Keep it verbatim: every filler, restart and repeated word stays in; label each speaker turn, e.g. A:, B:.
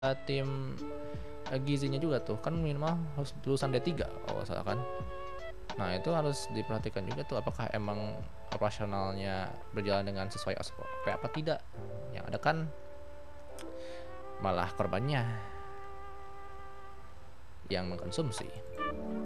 A: Eee, tim, eee, gizinya juga tuh, kan minimal harus lulusan D tiga kalau nggak salah kan. Nah itu harus diperhatikan juga tuh apakah emang operasionalnya berjalan dengan sesuai S O P apa tidak, yang ada kan malah korbannya yang mengkonsumsi.